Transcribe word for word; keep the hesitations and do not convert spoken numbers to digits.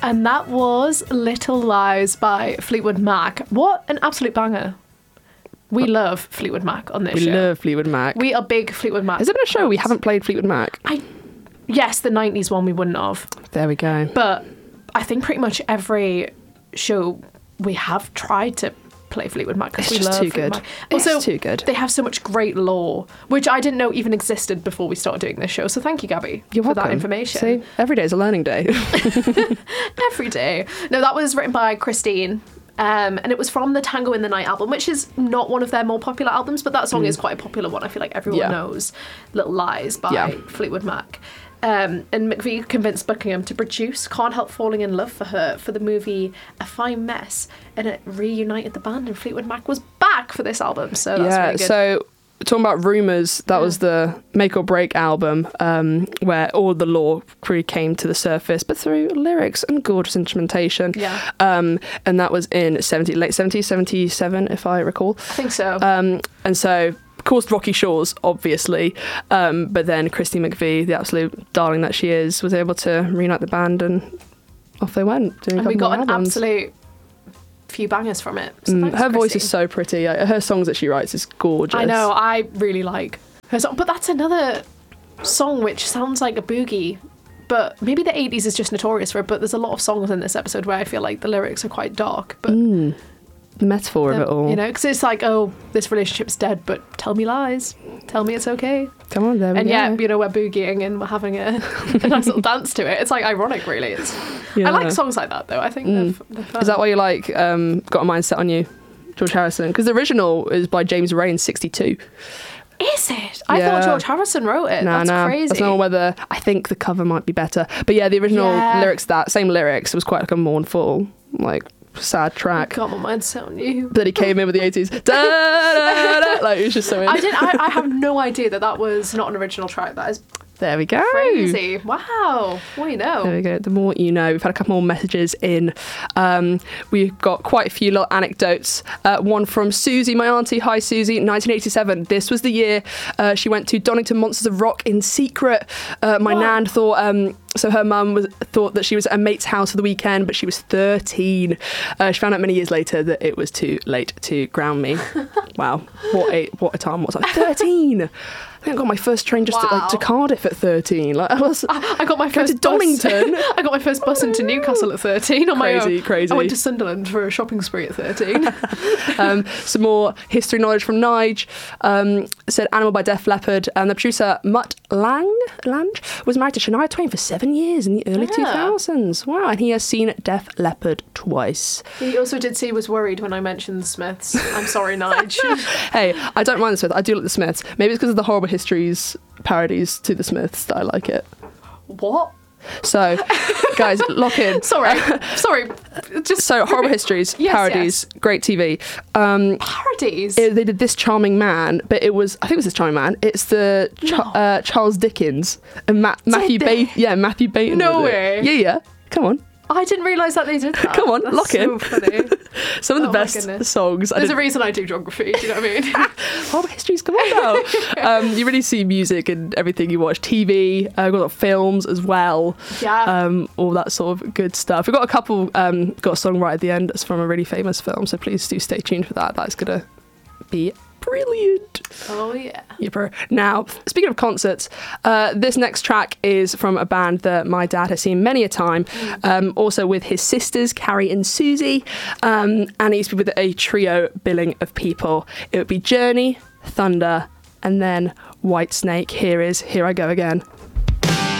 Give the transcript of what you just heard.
And that was Little Lies by Fleetwood Mac. What an absolute banger. We love Fleetwood Mac on this we show. We love Fleetwood Mac. We are big Fleetwood Mac. Has there been a show we haven't played Fleetwood Mac? I, yes, the nineties one we wouldn't have. There we go. But I think pretty much every show we have tried to play Fleetwood Mac because we just love too Fleetwood good. Mac. Also, it's too good. They have so much great lore, which I didn't know even existed before we started doing this show. So thank you, Gabby, You're for welcome. that information. See, every day is a learning day. Every day. No, that was written by Christine. Um, and it was from the Tango in the Night album, which is not one of their more popular albums, but that song mm. is quite a popular one. I feel like everyone yeah. knows Little Lies by yeah. Fleetwood Mac. Um, and McVie convinced Buckingham to produce Can't Help Falling in Love for her for the movie A Fine Mess, and it reunited the band, and Fleetwood Mac was back for this album, so that's yeah, really good. So talking about Rumours, that yeah. was the Make or Break album, um, where all the lore really came to the surface, but through lyrics and gorgeous instrumentation. Yeah. Um, and that was in seventy, late seventies, seventy-seven, if I recall. I think so. Um, and so... Of course, Rocky Shores, obviously, um, but then Christine McVie, the absolute darling that she is, was able to reunite the band, and off they went. Doing and a we got an albums. absolute few bangers from it. So mm, thanks, her voice Christine. is so pretty. Her songs that she writes is gorgeous. I know. I really like her song, but that's another song which sounds like a boogie. But maybe the eighties is just notorious for it. But there's a lot of songs in this episode where I feel like the lyrics are quite dark, but. Mm. The metaphor the, of it all, you know, because it's like, oh, this relationship's dead, but tell me lies, tell me it's okay. Come on, there we and go. yeah, you know, we're boogieing and we're having a, a nice little dance to it. It's like ironic, really. It's yeah. I like songs like that, though. I think mm. they're, they're fun. Is that why you like um, Got a Mind Set on You, George Harrison? Because the original is by James Ray in sixty-two. Is it? I yeah. thought George Harrison wrote it. Nah, That's nah. crazy. That's not whether I think the cover might be better, but yeah, the original yeah. lyrics, that same lyrics, was quite like a mournful, like. Sad track. I got my mind set on you. That he came in with the eighties. Da, da, da, like it was just so. In. I did. I, I have no idea that that was not an original track. That is. There we go. Crazy. Wow. Well, you know. There we go. The more you know. We've had a couple more messages in. Um, we've got quite a few little anecdotes. Uh, one from Susie, my auntie. Hi, Susie. nineteen eighty-seven. This was the year uh, she went to Donington Monsters of Rock in secret. Uh, my what? nan thought... Um, So her mum was thought that she was at a mate's house for the weekend, but she was thirteen. Uh, she found out many years later that it was too late to ground me. Wow, what a what a time was I? thirteen. I think I got my first train just wow. to, like, to Cardiff at thirteen. Like I was. I, I got my first to Donington. Bus. I got my first bus into Newcastle at thirteen on crazy, my own. Crazy, I went to Sunderland for a shopping spree at thirteen. um, some more history knowledge from Nige. Um, said Animal by Def Leppard, and the producer Mutt Lang Lange was married to Shania Twain for seven years in the early yeah. two thousands. Wow, and he has seen Def Leppard twice. He also did say he was worried when I mentioned the Smiths. I'm sorry, Nige. Hey, I don't mind the Smiths. I do like the Smiths. Maybe it's because of the Horrible Histories parodies to the Smiths that I like it. What? So, guys, lock in. Sorry, sorry. Just so, Horrible Histories, yes, parodies, yes. great T V. Um, parodies? It, they did This Charming Man, but it was, I think it was This Charming Man. It's the Ch- no. uh, Charles Dickens and Ma- Matthew Baton. Yeah, Matthew Baton. No way. It. Yeah, yeah. Come on. I didn't realise that they did that. Come on, That's lock so in. Funny. Some of the oh best songs. There's a reason I do geography, do you know what I mean? Horrible Histories, come on now. um, you really see music in everything you watch. T V, uh, we've got films as well. Yeah. Um, all that sort of good stuff. We've got a couple, um, got a song right at the end that's from a really famous film, so please do stay tuned for that. That's going to be brilliant. Oh, yeah. Yipper. Now, speaking of concerts, uh, this next track is from a band that my dad has seen many a time, um, also with his sisters, Carrie and Susie, um, and he's with a trio billing of people. It would be Journey, Thunder, and then Whitesnake. Here is Here I Go Again.